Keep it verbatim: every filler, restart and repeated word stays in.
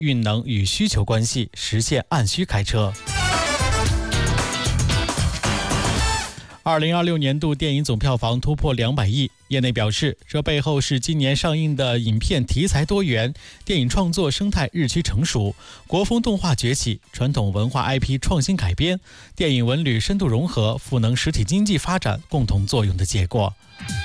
运能与需求关系，实现按需开车。二零二六年度电影总票房突破两百亿，业内表示，这背后是今年上映的影片题材多元，电影创作生态日趋成熟，国风动画崛起，传统文化 I P 创新改编，电影文旅深度融合，赋能实体经济发展共同作用的结果。